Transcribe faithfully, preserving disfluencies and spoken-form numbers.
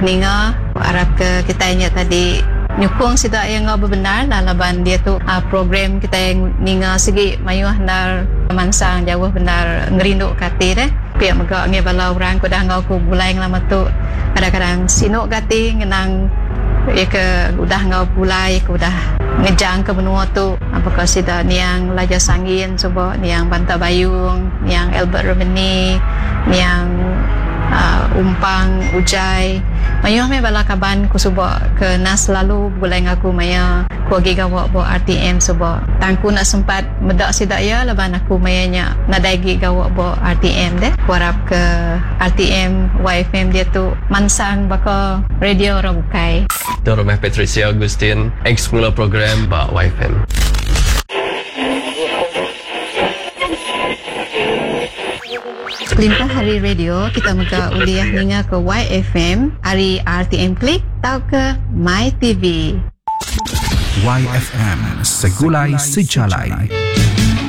ninga harap ke kita nya tadi nyukung sida yang nga benar lalaban dia tu uh, program kita yang ninga segi mayuh nar mansang jauh benar ngerindu kati deh pihak megak nge balau orang ko dah ngau ku bulai lama tu kadang-kadang sinuk kati ngenang ya ke udah ngau bulai ku dah ngejang ke benua tu apakah sida niang Laja Sangin coba niang Banta Bayung niang Albert Romani niang uh, Umpang Ujai mayuh me bala kaban ku suba ke nas lalu bulai ngaku maya ku agi gawak bo R T M suba tangku nak sempat medak sida ya laban aku mayanya nadaigi gawak bo R T M deh ku harap ke R T M Y F M dia tu mansang baka radio orang bukai tu rumah Patricia Agustin ex-mula program ba Y F M. Limpah hari radio kita muka uliah ninga ke Y F M hari R T M Klik tau ke My T V Y F M Segulai Sejalai.